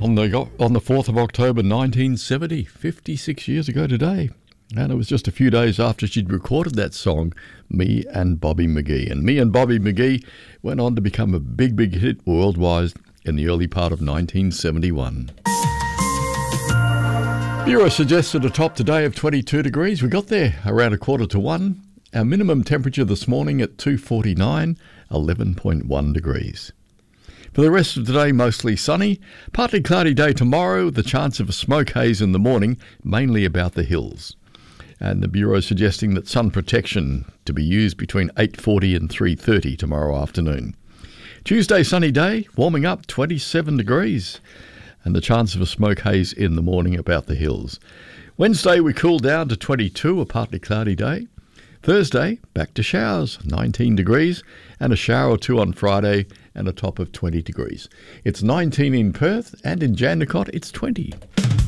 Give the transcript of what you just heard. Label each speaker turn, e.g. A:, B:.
A: on the 4th of October 1970, 56 years ago today. And it was just a few days after she'd recorded that song, Me and Bobby McGee. And Me and Bobby McGee went on to become a big, big hit worldwide in the early part of 1971. Bureau suggested a top today of 22 degrees. We got there around 1:45. Our minimum temperature this morning at 2:49, 11.1 degrees. For the rest of today, mostly sunny. Partly cloudy day tomorrow, the chance of a smoke haze in the morning, mainly about the hills. And the Bureau suggesting that sun protection to be used between 8:40 and 3:30 tomorrow afternoon. Tuesday, sunny day, warming up 27 degrees. And the chance of a smoke haze in the morning about the hills. Wednesday, we cool down to 22, a partly cloudy day. Thursday, back to showers, 19 degrees, and a shower or two on Friday, and a top of 20 degrees. It's 19 in Perth, and in Jandakot, it's 20.